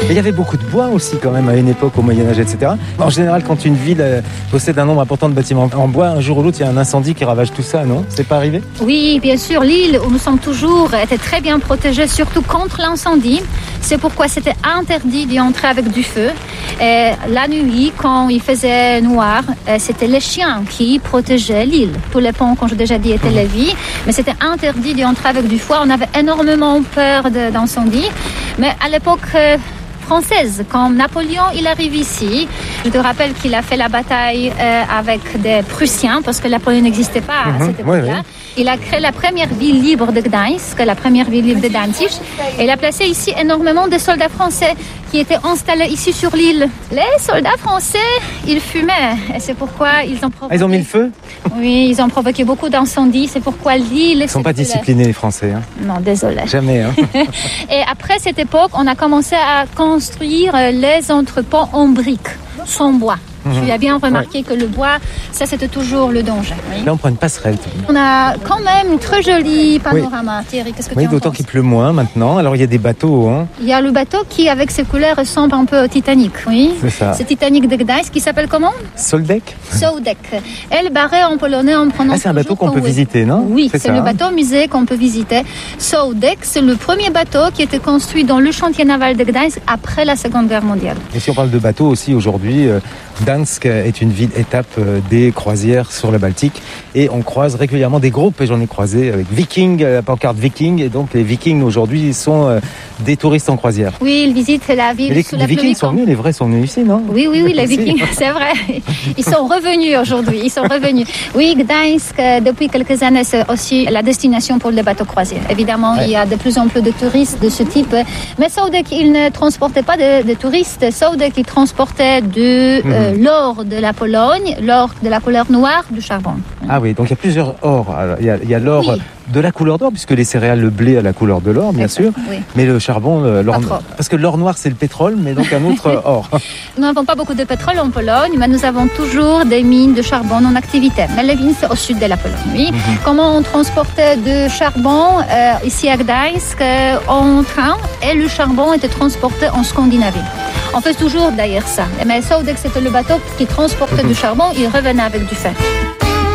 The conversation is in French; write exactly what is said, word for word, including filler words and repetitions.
Mais il y avait beaucoup de bois aussi quand même à une époque au Moyen-Âge, et cetera. En général, quand une ville euh, possède un nombre important de bâtiments en bois, un jour ou l'autre, il y a un incendie qui ravage tout ça, non? C'est pas arrivé? Oui, bien sûr. L'île où nous sommes toujours était très bien protégée, surtout contre l'incendie. C'est pourquoi c'était interdit d'y entrer avec du feu. Et la nuit, quand il faisait noir, c'était les chiens qui protégeaient l'île. Tous les ponts, comme j'ai déjà dit, étaient lévis, mais c'était interdit d'y entrer avec du feu. On avait énormément peur de, d'incendie. Mais à l'époque euh, française, quand Napoléon il arrive ici, je te rappelle qu'il a fait la bataille euh, avec des Prussiens, parce que Napoléon n'existait pas à Mhm, cette époque-là. oui, oui. Il a créé la première ville libre de Gdańsk, la première ville libre de Danzig. Et il a placé ici énormément de soldats français qui étaient installés ici sur l'île. Les soldats français, ils fumaient. Et c'est pourquoi ils ont provoqué... Ah, ils ont mis le feu? Oui, ils ont provoqué beaucoup d'incendies. C'est pourquoi l'île... Ils ne sont pas disciplinés, les Français. Hein. Non, désolé. Jamais. Hein. Et après cette époque, on a commencé à construire les entrepôts en briques, sans bois. Tu as bien remarqué ouais. que le bois, ça c'était toujours le danger. Oui. Là on prend une passerelle. On a quand même un très joli panorama. Oui. Thierry, qu'est-ce que oui, tu en d'autant penses? qu'il pleut moins maintenant. Alors il y a des bateaux. Hein. Il y a le bateau qui, avec ses couleurs, ressemble un peu au Titanic. Oui. C'est ça. C'est Titanic de Gdańsk qui s'appelle comment? Soldek. Soldek. Elle barré en polonais en prononçant. Ah, c'est un bateau qu'on peut visiter, non? Oui, c'est, c'est ça, le hein. bateau musée qu'on peut visiter. Soldek, c'est le premier bateau qui a été construit dans le chantier naval de Gdańsk après la Seconde Guerre mondiale. Et si on parle de bateau aussi aujourd'hui, euh, Gdańsk est une ville étape euh, des croisières sur le Baltique et on croise régulièrement des groupes, et j'en ai croisé avec Viking, la pancarte Viking, et donc les Vikings aujourd'hui sont euh, des touristes en croisière. Oui, ils visitent la ville. Mais les, sous les la Vikings sont venus, les vrais sont venus ici, non? Oui, oui, oui, les Vikings, c'est vrai. Ils sont revenus aujourd'hui, ils sont revenus. Oui, Gdańsk, depuis quelques années, c'est aussi la destination pour les bateaux croisières. Évidemment, ouais. il y a de plus en plus de touristes de ce type. Mais Sołdek, il ne transportait pas de, de touristes. Sołdek, il transportait de mm-hmm. euh, l'or de la Pologne, l'or de la couleur noire, du charbon. Ah oui, donc il y a plusieurs ors. Alors, il y a, il y a l'or oui. de la couleur d'or, puisque les céréales, le blé a la couleur de l'or, bien exact, sûr. Oui. Mais le charbon, l'or, parce que l'or noir, c'est le pétrole, mais donc un autre or. Nous n'avons pas beaucoup de pétrole en Pologne, mais nous avons toujours des mines de charbon en activité. Mais les mines, c'est au sud de la Pologne, oui. Mm-hmm. Comment on transportait de charbon euh, ici à Gdańsk euh, en train, et le charbon était transporté en Scandinavie. On fait toujours d'ailleurs ça. Mais Sołdek, c'était le bateau qui transportait mm-hmm. du charbon, il revenait avec du fer.